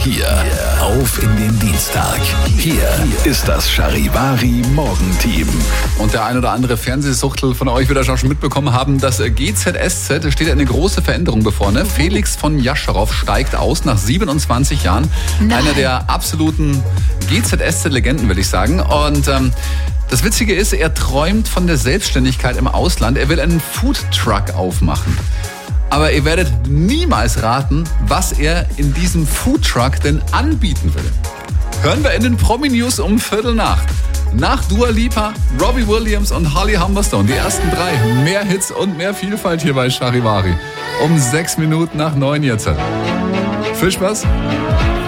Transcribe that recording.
hier auf in den Dienstag. Hier ist das Charivari Morgenteam. Und der ein oder andere Fernsehsuchtel von euch wird das auch schon mitbekommen haben, dass GZSZ, steht eine große Veränderung bevor. Ne? Felix von Jascharow steigt aus nach 27 Jahren. Einer der absoluten GZSZ-Legenden, will ich sagen. Und das Witzige ist, er träumt von der Selbstständigkeit im Ausland. Er will einen Foodtruck aufmachen. Aber ihr werdet niemals raten, was er in diesem Foodtruck denn anbieten will. Hören wir in den Promi-News um 7:15. Nach Dua Lipa, Robbie Williams und Holly Humberstone. Die ersten 3. Mehr Hits und mehr Vielfalt hier bei Charivari. Um 6 Minuten nach 9 jetzt. Viel Spaß.